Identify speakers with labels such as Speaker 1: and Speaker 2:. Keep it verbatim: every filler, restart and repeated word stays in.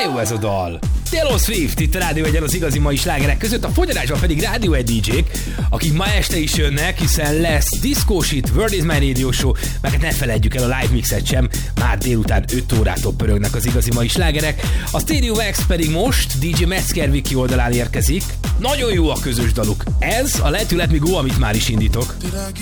Speaker 1: jó ez a dal! Taylor Swift itt a Rádió egyen az igazi mai slágerek között, a fogyarásban pedig Rádió egy dé jék, akik ma este is jönnek, hiszen lesz Disco Shit, World is My Radio Show, meg hát ne feledjük el a live mixet sem, már délután öt órától pörögnek az igazi mai slágerek. A Stereo Wax pedig most dé jé Metzger Viki oldalán érkezik. Nagyon jó a közös daluk. Ez a Let You Let Me Go, amit már is indítok.